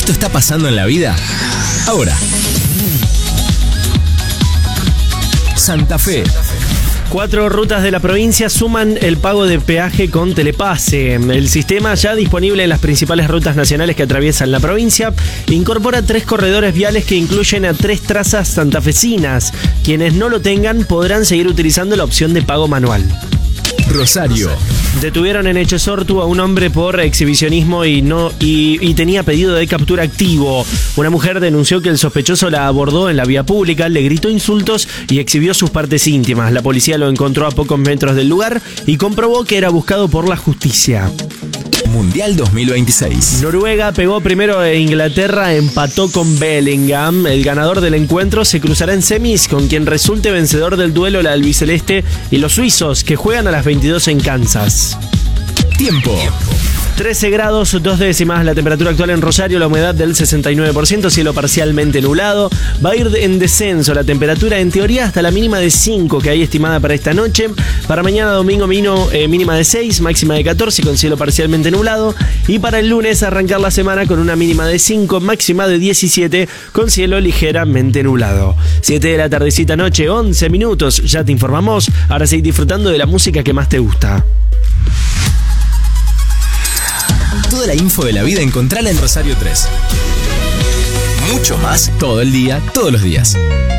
Esto está pasando en la vida ahora. Santa Fe. 4 rutas de la provincia suman el pago de peaje con Telepase. El sistema, ya disponible en las principales rutas nacionales que atraviesan la provincia, incorpora 3 corredores viales que incluyen a 3 trazas santafesinas. Quienes no lo tengan podrán seguir utilizando la opción de pago manual. Rosario. Detuvieron en Echesortu a un hombre por exhibicionismo y tenía pedido de captura activo. Una mujer denunció que el sospechoso la abordó en la vía pública, le gritó insultos y exhibió sus partes íntimas. La policía lo encontró a pocos metros del lugar y comprobó que era buscado por la justicia. Mundial 2026. Noruega pegó primero a Inglaterra, empató con Bellingham. El ganador del encuentro se cruzará en semis con quien resulte vencedor del duelo, la albiceleste y los suizos, que juegan a las 22 en Kansas. Tiempo. 13 grados, 2 décimas la temperatura actual en Rosario, la humedad del 69%, cielo parcialmente nublado. Va a ir en descenso la temperatura, en teoría hasta la mínima de 5 que hay estimada para esta noche. Para mañana domingo mínima de 6, máxima de 14 con cielo parcialmente nublado. Y para el lunes arrancar la semana con una mínima de 5, máxima de 17 con cielo ligeramente nublado. 7 de la tardecita noche, 11 minutos, ya te informamos. Ahora seguí disfrutando de la música que más te gusta. Toda la info de la vida encontrala en Rosario 3. Mucho más todo el día, todos los días.